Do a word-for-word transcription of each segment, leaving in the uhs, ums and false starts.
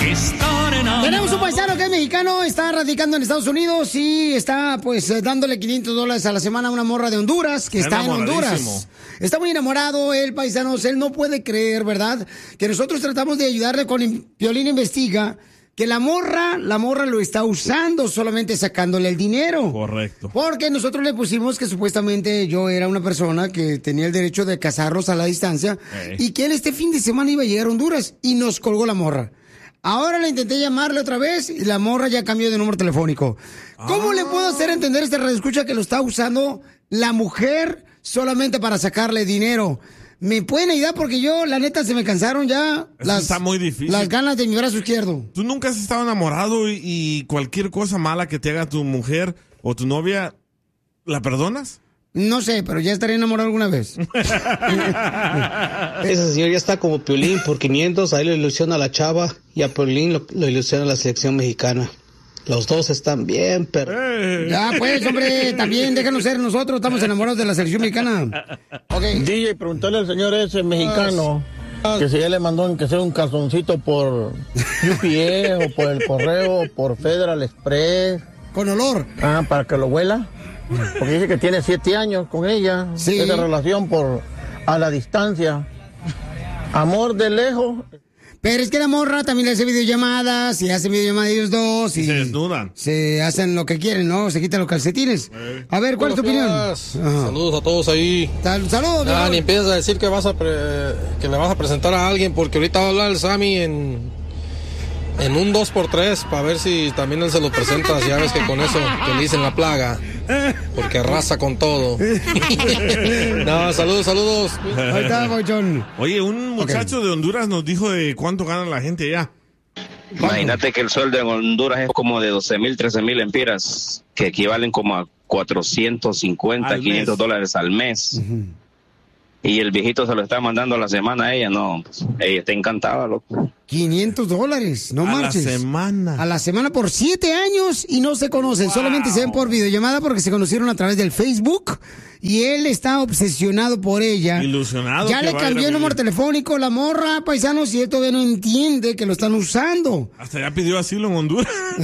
Tenemos un paisano que es mexicano, está radicando en Estados Unidos y está pues eh, dándole quinientos dólares a la semana a una morra de Honduras que está, está en Honduras. Está muy enamorado el paisano, él no puede creer, ¿verdad? Que nosotros tratamos de ayudarle con Piolín Investiga, que la morra, la morra lo está usando solamente sacándole el dinero. Correcto. Porque nosotros le pusimos que supuestamente yo era una persona que tenía el derecho de casarlos a la distancia hey. y que él este fin de semana iba a llegar a Honduras y nos colgó la morra. Ahora le intenté llamarle otra vez y la morra ya cambió de número telefónico. ¿Cómo ah. le puedo hacer entender a este radioescucha que lo está usando la mujer solamente para sacarle dinero? ¿Me pueden ayudar? Porque yo, la neta, se me cansaron ya las, está muy difícil. las ganas de mi brazo izquierdo. ¿Tú nunca has estado enamorado y, y cualquier cosa mala que te haga tu mujer o tu novia, la perdonas? No sé, pero ya estaré enamorado alguna vez. Ese señor ya está como Piolín por quinientos, ahí lo ilusiona a la chava y a Piolín lo, lo ilusiona a la selección mexicana. Los dos están bien, pero... Ya, pues, hombre, también déjanos ser nosotros, estamos enamorados de la selección mexicana. Okay. D J, preguntarle al señor ese mexicano que si ya le mandó que sea un calzoncito por U P S o por el correo, por Federal Express. Con olor. Ah, para que lo huela. Porque dice que tiene siete años con ella. Sí. Esa relación por a la distancia. Amor de lejos. Pero es que la morra también le hace videollamadas y hacen videollamadas ellos dos y se desnudan. Se hacen lo que quieren, ¿no? Se quitan los calcetines. Eh. A ver, ¿cuál es tu opinión? Saludos a todos ahí. Sal, saludos. Ah, ni empiezas a decir que vas a pre- que le vas a presentar a alguien porque ahorita va a hablar el Sammy en en un dos por tres para ver si también él se lo presenta. Ya ves que con eso que le dicen la plaga. Porque arrasa con todo. No, saludos, saludos. Ahí está, Bochón. Oye, un muchacho okay. de Honduras nos dijo de cuánto gana la gente allá. Imagínate que el sueldo en Honduras es como de doce mil, trece mil empiras, que equivalen como a cuatrocientos cincuenta, quinientos dólares al mes. Uh-huh. Y el viejito se lo está mandando a la semana a ella, no, pues, ella está encantada, loco. quinientos dólares, no a marches. A la semana. A la semana por siete años y no se conocen, wow. Solamente se ven por videollamada porque se conocieron a través del Facebook y él está obsesionado por ella. Ilusionado. Ya le cambió el número telefónico, la morra, paisanos, y él todavía no entiende que lo están usando. Hasta ya pidió asilo en Honduras.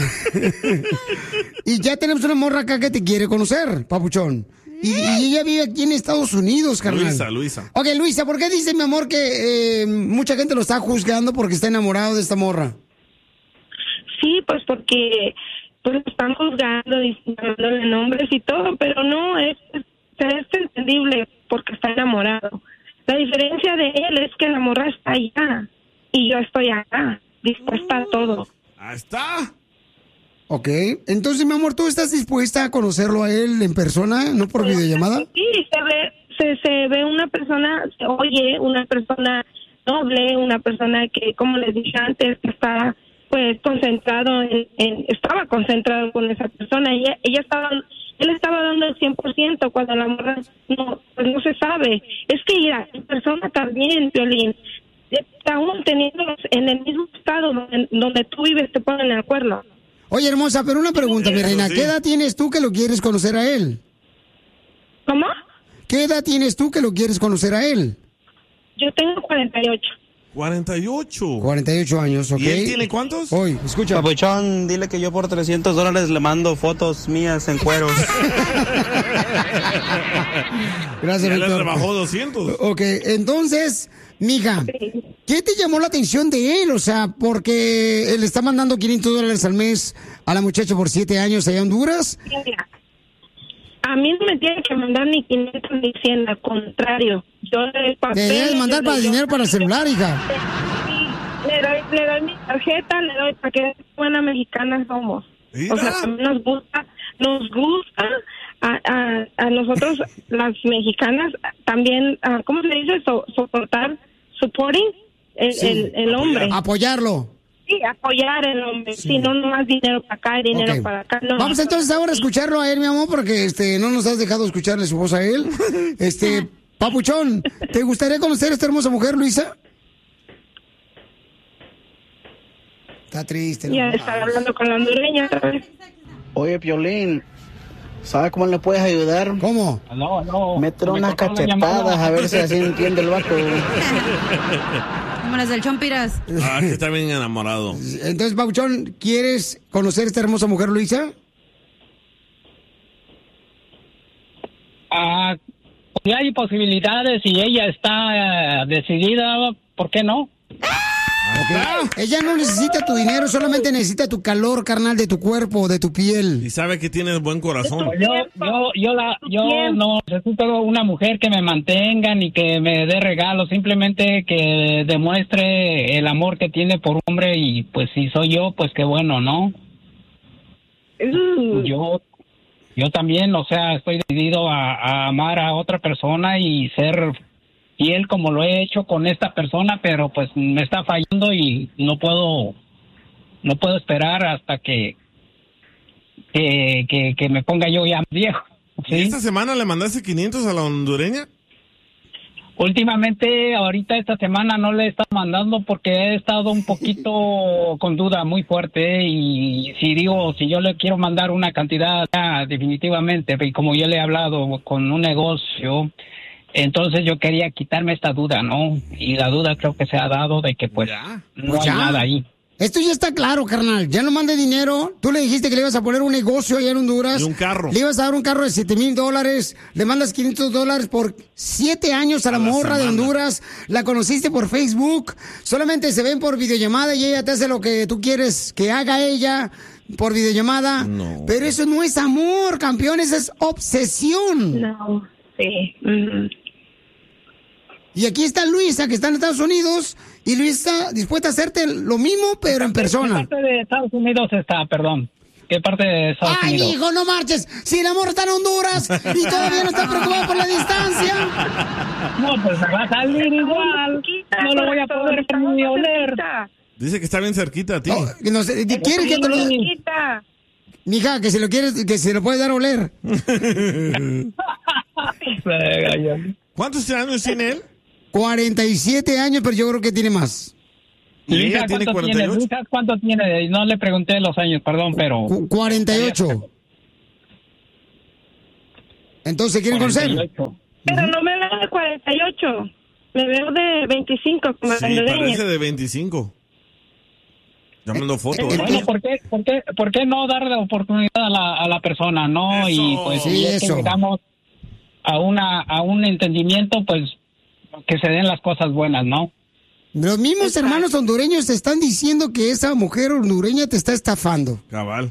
Y ya tenemos una morra acá que te quiere conocer, papuchón. Y, y ella vive aquí en Estados Unidos, carnal. Luisa, Luisa. Ok, Luisa, ¿por qué dice, mi amor, que eh, mucha gente lo está juzgando porque está enamorado de esta morra? Sí, pues porque pues lo están juzgando, dándole nombres y todo, pero no, es, es, es entendible porque está enamorado. La diferencia de él es que la morra está allá y yo estoy acá, dispuesta a todo. Ahí está. Ok, entonces, mi amor, ¿tú estás dispuesta a conocerlo a él en persona, no por videollamada? Sí, se ve, se, se ve una persona, se oye una persona noble, una persona que, como les dije antes, que está, pues, concentrado en, en estaba concentrado con esa persona, y ella, ella estaba, él estaba dando el cien por ciento cuando la morra no, pues no se sabe. Es que, mira, en persona también, Piolín, aún teniéndolos en el mismo estado donde, donde tú vives, te ponen de acuerdo. Oye, hermosa, pero una pregunta, mi reina. ¿Qué edad tienes tú que lo quieres conocer a él? ¿Cómo? ¿Qué edad tienes tú que lo quieres conocer a él? Yo tengo cuarenta y ocho. cuarenta y ocho. cuarenta y ocho años, ¿ok? ¿Y él tiene cuántos? Hoy, escucha. Papuchón, dile que yo por trescientos dólares le mando fotos mías en cueros. Gracias, ya Víctor. le rebajó doscientos. Ok, entonces, mija, ¿qué te llamó la atención de él? O sea, porque él está mandando quinientos dólares al mes a la muchacha por siete años allá en Honduras. Mira, a mí no me tiene que mandar ni quinientos ni cien, al contrario. Yo le doy papel. Te debes mandar para dinero para el celular, hija. Le doy, le doy mi tarjeta, le doy para que buena mexicana somos. ¿Mira? O sea, también nos gusta, nos gusta a, a, a nosotros las mexicanas también, uh, ¿cómo se dice? So, soportar, supporting el, sí, el, el hombre. Apoyarlo. Sí, apoyar el hombre. Sí, sí no, no más dinero para acá, dinero okay. para acá. No, Vamos entonces ahora a escucharlo a él, mi amor, porque este no nos has dejado escucharle su voz a él. Este, papuchón, ¿te gustaría conocer a esta hermosa mujer, Luisa? Está triste, ¿no? Ya está hablando con la hondureña otra vez. Oye, Piolín, ¿sabes cómo le puedes ayudar? ¿Cómo? No, no. Meter unas cachetadas a ver si así entiende el vato. Como las del Chompiras. Ah, que está bien enamorado. Entonces, Pauchón, ¿quieres conocer a esta hermosa mujer, Luisa? Ah, si hay posibilidades y ella está uh, decidida, ¿por qué no? Okay. Ella no necesita tu dinero, solamente necesita tu calor, carnal, de tu cuerpo, de tu piel. Y sabe que tienes buen corazón. Yo, yo, yo, la, yo no necesito una mujer que me mantenga ni que me dé regalos, simplemente que demuestre el amor que tiene por un hombre y pues si soy yo, pues qué bueno, ¿no? Mm. Yo, yo también, o sea, estoy decidido a, a amar a otra persona y ser fiel como lo he hecho con esta persona, pero pues me está fallando y no puedo no puedo esperar hasta que que, que, que me ponga yo ya viejo. ¿Sí? ¿Y esta semana le mandaste quinientos a la hondureña? Últimamente, ahorita esta semana no le he estado mandando porque he estado un poquito con duda muy fuerte y si digo, si yo le quiero mandar una cantidad ya, definitivamente, y como yo le he hablado con un negocio, entonces yo quería quitarme esta duda, ¿no? Y la duda creo que se ha dado de que pues ¿Ya? no Pues hay ya. nada ahí. Esto ya está claro, carnal. Ya no mande dinero. Tú le dijiste que le ibas a poner un negocio allá en Honduras. Y un carro. Le ibas a dar un carro de siete mil dólares. Le mandas quinientos dólares por siete años a la A la morra de semana. Honduras. La conociste por Facebook. Solamente se ven por videollamada y ella te hace lo que tú quieres que haga ella por videollamada. No. Pero eso no es amor, campeón. Eso es obsesión. No, sí. Mm. Y aquí está Luisa, que está en Estados Unidos. Y Luisa está dispuesta a hacerte lo mismo, pero en ¿Qué persona. parte de Estados Unidos está, perdón? ¿Qué parte de Estados Ay, Unidos? hijo, no marches. Si el amor está en Honduras y todavía no está preocupado por la distancia. No, pues me va a salir igual. No lo voy a poder ni oler. Dice que está bien cerquita a ti. Oh, que no sé, ¿quieres que te lo dé? Mija, que si lo quieres, que se lo puede dar a oler. ¿Cuántos años tiene él? cuarenta y siete años, pero yo creo que tiene más. Y Luisa, ella tiene ¿cuánto cuarenta y tiene? ocho. Luisa, ¿cuánto tiene? No le pregunté los años, perdón, pero... Cu- cuarenta y ocho. Entonces, ¿quieren conocer? cuarenta y ocho. Pero no me veo de cuarenta y ocho. Me veo de veinticinco, como Sí, hondureña. parece de veinticinco. Ya mandó foto. ¿eh? Bueno, ¿por qué, por, qué, ¿por qué no darle oportunidad a la, a la persona, no? Eso. Y pues Sí, si es que eso. llegamos a, una, a un entendimiento, pues que se den las cosas buenas, ¿no? Los mismos hermanos hondureños te están diciendo que esa mujer hondureña te está estafando. Cabal.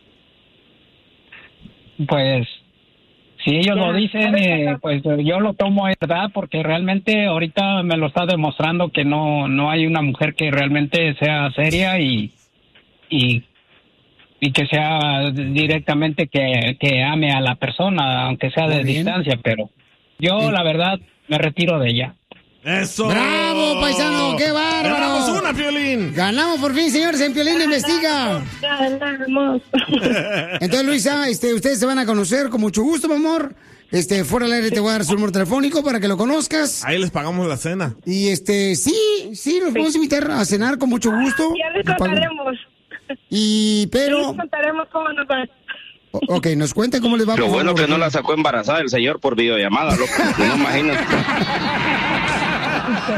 Pues si ellos Ya. lo dicen, eh, pues yo lo tomo es verdad, porque realmente ahorita me lo está demostrando que no no hay una mujer que realmente sea seria y y, y que sea directamente que, que ame a la persona, aunque sea de Muy bien. distancia, pero yo la verdad me retiro de ella. ¡Eso! ¡Bravo, paisano! ¡Qué bárbaro! ¡Ganamos una, Piolín! Ganamos por fin, señores, en Piolín Investiga. Ganamos. Entonces, Luisa, este, ustedes se van a conocer con mucho gusto, mi amor. Este, fuera del aire te voy a dar su número telefónico para que lo conozcas. Ahí les pagamos la cena. Y este, sí, sí, los podemos invitar a cenar con mucho gusto. Ya les Lo pago. contaremos. Y, Ya pero, les contaremos cómo nos va. o- ok, nos cuenta cómo les va. Lo por bueno favor. que no la sacó embarazada el señor por videollamada, loco. No imagínate.